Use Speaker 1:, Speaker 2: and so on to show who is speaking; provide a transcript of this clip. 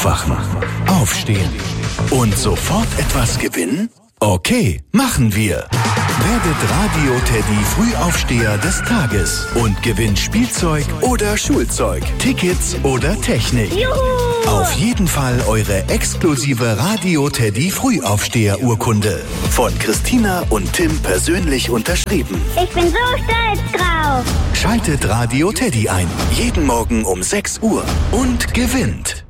Speaker 1: Aufwachen, aufstehen und sofort etwas gewinnen? Okay, machen wir. Werdet Radio Teddy Frühaufsteher des Tages und gewinnt Spielzeug oder Schulzeug, Tickets oder Technik.
Speaker 2: Juhu!
Speaker 1: Auf jeden Fall eure exklusive Radio Teddy Frühaufsteher-Urkunde. Von Christina und Tim persönlich unterschrieben.
Speaker 2: Ich bin so stolz drauf.
Speaker 1: Schaltet Radio Teddy ein. Jeden Morgen um 6 Uhr und gewinnt.